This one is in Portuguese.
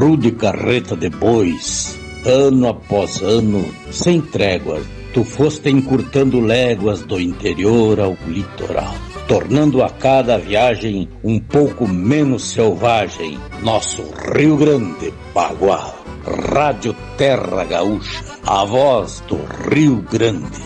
rude carreta de bois, ano após ano, sem tréguas, tu foste encurtando léguas do interior ao litoral, tornando a cada viagem um pouco menos selvagem nosso Rio Grande, Bagual. Rádio Terra Gaúcha, a voz do Rio Grande.